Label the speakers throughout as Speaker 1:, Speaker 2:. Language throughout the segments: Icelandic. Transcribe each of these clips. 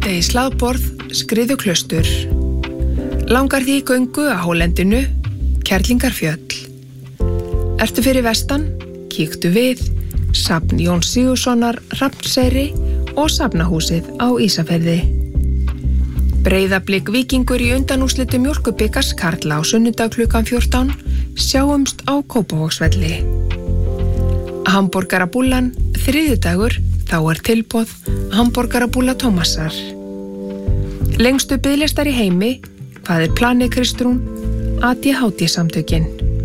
Speaker 1: í Slaðborð, Skriðuklaustur. Langar því í göngu á hálendinu, Kerlingarfjöll. Ertu fyrir vestan, kíktu við, safn Jóns Sigurðssonar, Hrafnseyri og safnahúsið á Ísafirði. Breiðablik Víkingur í undanúrslitu Mjólkurbikars karla á sunnudag klukkan 14, sjáumst á Kópavogsvelli. Hamborgarabúllan, þriðjudagur, þá tilboð Hamborgarabúlla Tómasar. Lengstu biðlistar í heimi, hvað planið Kristrún, ADHD-samtökin.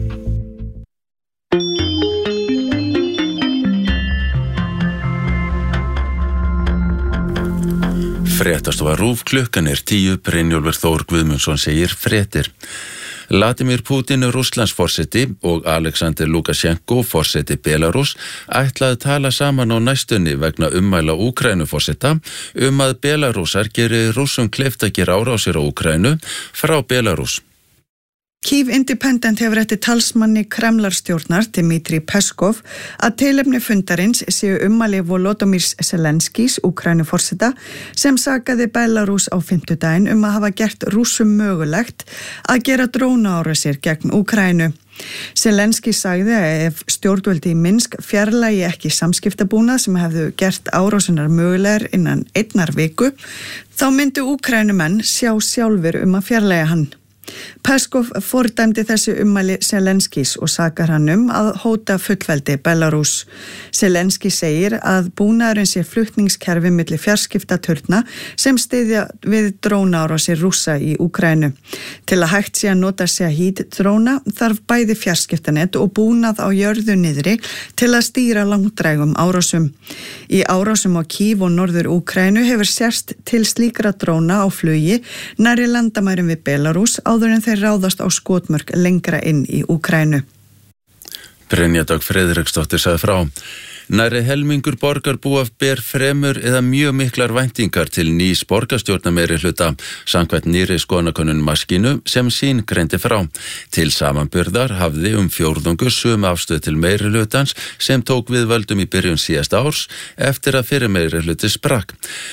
Speaker 2: Fréttastofa RÚV, klukkan 10, Brynjólfur Þór Guðmundsson segir fréttir. Vladimir Putin, Rússlandsforseti og Alexander Lukashenko, forseti Belarus, ætlaði tala saman á næstunni vegna ummæla Úkraínuforseta að Belarusar geri Rússum kleift að gera árásir á Úkraínu frá Belarus.
Speaker 3: Kyiv Independent hefur eftir talsmanni Kremlarstjórnar Dmitri Peskov að tilefni fundarins séu ummæli Volodymyrs Zelenskís, Úkraínuforseta, sem sakaði Belarus á fimmtudaginn að hafa gert Rússum mögulegt að gera drónaárásir gegn Úkraínu. Zelenskí sagði að ef stjórnvöld í Minsk fjarlægi ekki samskiptabúnað sem hefðu gert árásunar mögulegar innan 1 viku, þá myndu Úkraínumenn sjá sjálfur að fjarlægja hann. Peskov fordæmdi þessi ummæli Zelenskís og sakar hann að hóta fullveldi Belarus. Zelenskí segir að búnaðurinn sé flutningskerfi milli fjarskiptaturna sem styðja við drónaárásir Rússa í Úkraínu. Til að hægt sé að nota Shahid-dróna þarf bæði fjarskiptanet og búnað á jörðu niðri til að stýra langdrægum árásum. Í árásum á Kyiv og norður Úkraínu hefur sérst til slíkra dróna á flugi nærri landamærum við Belarus áður en þeir ráðast á skotmörk lengra inn í Úkraínu.
Speaker 2: Brynja Dögg Friðriksdóttir sagði frá. Nærri helmingur borgarbúa ber fremur eða mjög miklar væntingar til nýs borgarstjórnarmeirihluta samkvæmt nýrri skoðanakönnun Maskínu sem sín greindi frá. Til samanburðar hafði fjórðungur sömu afstöðu til meirihlutans sem tók við völdum í byrjun síðasta árs eftir að fyrir meirihluti sprakk.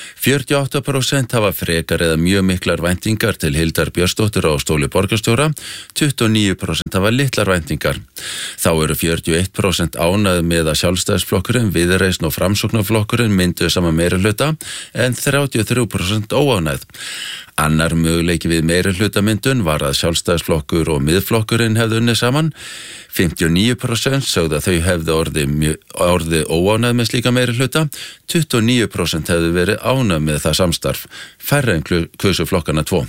Speaker 2: 48% hafa frekar eða mjög miklar væntingar til Hildar Björnsdóttur á stóli borgarstjóra, 29% hafa litlar væntingar. Þá eru 41% ánægð með að Sjálfstæðisflokkurinn, Viðreisn og Framsóknarflokkurinn myndu saman meirihluta en 33% óánægð. Annar möguleiki við meirihlutamyndun var að Sjálfstæðisflokkur og Miðflokkurinn hefðu unnið saman. 59% sögðu að þau hefðu orðið óánægð með slíka meirihluta, 29% hefðu verið ánægð með það samstarf, færri en kusu flokkana 2.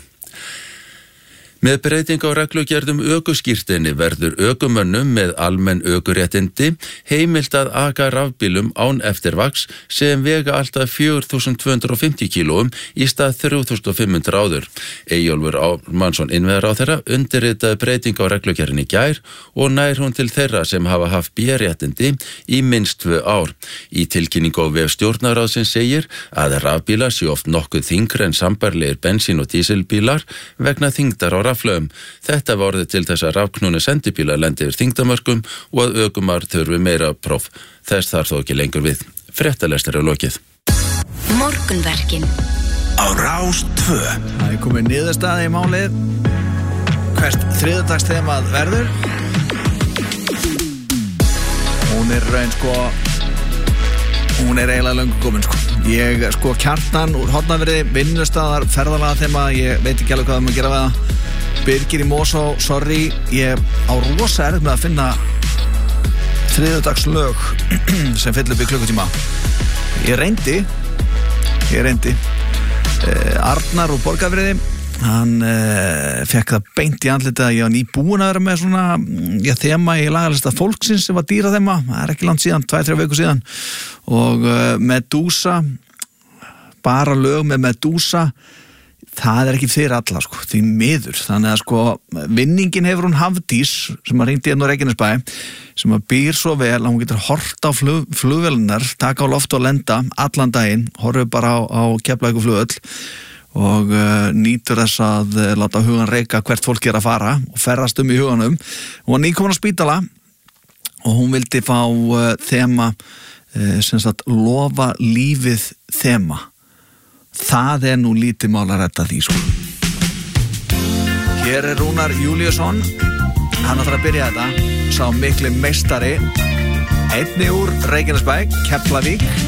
Speaker 2: Með breyting á reglugerðum ökuskírteini verður ökumönnum með almenn ökuréttindi heimilt að aka rafbílum án eftirvaks sem vega alltaf 4.250 kílóum í stað 3.500 áður. Eyjólfur Ármannsson innviðaráðherra undirritaði breyting á reglugerðinni í gær og nær hún til þeirra sem hafa haft B-réttindi í minnst 2 ár. Í tilkynningu á vef stjórnarráðsins segir að rafbílar séu oft nokkuð þyngri en sambærilegir bensín- og dísilbílar vegna þyngdar á raflögum. Þetta var orðið til þess að rafknúnir sendibílar lendi yfir þyngdarmörkum og að ökumar þurfi meira próf. Þess þarf þó ekki lengur við. Fréttalestur lokið.
Speaker 4: Morgunverkin
Speaker 5: á Rás 2.
Speaker 6: Það er komið niðurstaða í málið. Hvert þriðjudagsþemað verður? Hún er eiginlega löngu komin Ég Kjartan úr Hornafirði, vinnustaðar, ferðalaga þema, ég veit ekki alveg hvað að gera við það. Birgir í Mosó, sorry, ég á rosa erfitt með að finna þriðjudagslög sem fyll upp í klukkutíma. Ég reyndi. Arnar úr Borgarfirði, hann fekk það beint í andlitið að ég var nýbúin að vera með svona þema í lagalista fólksins sem var dýraþema. Það er ekki langt síðan, 2-3 vikur síðan. Og Medusa, bara lög með Medusa, það er ekki fyrir alla því miður. Þannig að vinningin hefur hún Hafdís sem að hringdi inn á Reykjanesbæ sem að býr svo vel að hún getur hort á flugvélarnar, taka á loft og lenda allan daginn, horfir bara á Keflavíkurflugvöll og nýtur þess að láta hugan reika hvert fólk er að fara og ferðast í huganum. Hún var nýkomin á spítala og hún vildi fá þema sem sagt lofa lífið þema. það nú lítið mál að redda því sko. Hér Rúnar Júlíusson, hann ætlar að byrja þetta, sá mikli meistari, einni úr Reykjanesbæ, Keflavík